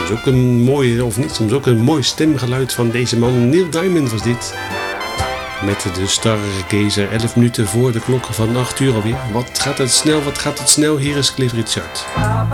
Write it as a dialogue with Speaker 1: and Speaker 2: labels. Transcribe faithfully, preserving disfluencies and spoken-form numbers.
Speaker 1: soms ook een mooie, of niet soms ook een mooi stemgeluid van deze man. Neil Diamond was dit. Met de Stargazer, elf minuten voor de klokken van acht uur alweer. Wat gaat het snel, wat gaat het snel. Hier is Cliff Richard.